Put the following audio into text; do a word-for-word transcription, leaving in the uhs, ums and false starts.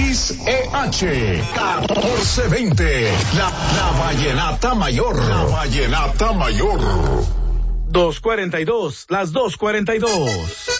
X E H catorce veinte. La, la Vallenata Mayor. La Vallenata Mayor. dos cuarenta y dos, las dos cuarenta y dos.